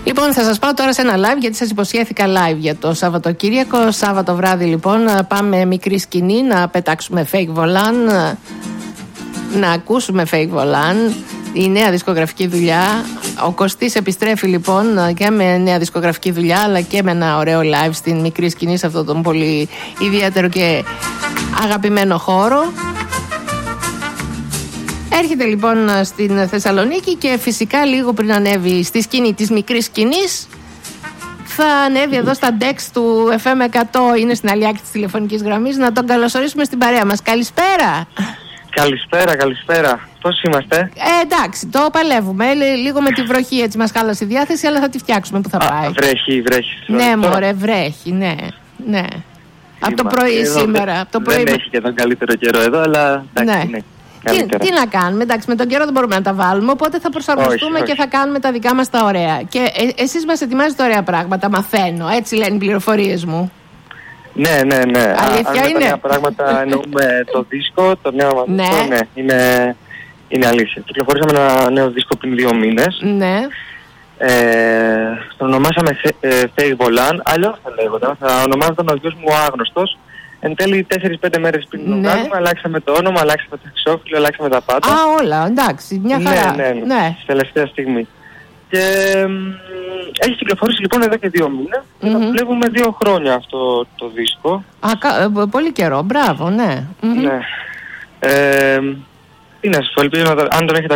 Λοιπόν, θα σας πάω τώρα σε ένα live, γιατί σας υποσχέθηκα live για το Σαββατοκύριακο. Σάββατο βράδυ λοιπόν πάμε μικρή σκηνή να πετάξουμε fake volant, να ακούσουμε fake volant, η νέα δισκογραφική δουλειά. Ο Κωστής επιστρέφει λοιπόν και με νέα δισκογραφική δουλειά, αλλά και με ένα ωραίο live στην μικρή σκηνή, σε αυτόν τον πολύ ιδιαίτερο και αγαπημένο χώρο. Έρχεται λοιπόν στην Θεσσαλονίκη και φυσικά λίγο πριν ανέβει στη σκηνή της μικρής σκηνής θα ανέβει εδώ στα DEX του FM 100, είναι στην άλλη άκρη της τηλεφωνικής γραμμής, να τον καλωσορίσουμε στην παρέα μας. Καλησπέρα. Καλησπέρα. Πώς είμαστε? Εντάξει, το παλεύουμε. Λίγο με τη βροχή έτσι μας χάλασε η διάθεση, αλλά θα τη φτιάξουμε που θα πάει. Βρέχει. Ναι, μωρέ, βρέχει, ναι. Από το πρωί σήμερα. Δεν έχει και τον καλύτερο καιρό εδώ, αλλά εντάξει, ναι. Τι να κάνουμε, εντάξει, με τον καιρό δεν μπορούμε να τα βάλουμε, οπότε θα προσαρμοστούμε και θα κάνουμε τα δικά μας τα ωραία. Και εσείς μας ετοιμάζετε ωραία πράγματα, μαθαίνω, έτσι λένε οι πληροφορίες μου. Ναι. Αλήθεια είναι? Τα νέα πράγματα εννοούμε το δίσκο, το νέο μας δίσκο, ναι, είναι αλήθεια. Κυκλοφορήσαμε ένα νέο δίσκο πριν 2 μήνες. Ναι. Το ονομάσαμε Fake Volant, αλλιώς θα λέγονταν, θα ονομάζονταν ο γιος μου ο Άγνωστος. Εν τέλει 4-5 μέρες πριν το κάνουμε, αλλάξαμε το όνομα, αλλάξαμε το εξώφυλλο, αλλάξαμε τα πάντα. Όλα, εντάξει, μια χαρά. Ναι. Στη τελευταία στιγμή. Και έχει κυκλοφορήσει λοιπόν εδώ και 2 μήνες και θα δουλεύουμε 2 χρόνια αυτό το δίσκο. Πολύ καιρό, μπράβο, ναι. Ναι. Τι να σας πω, ελπίζω αν τον έχετε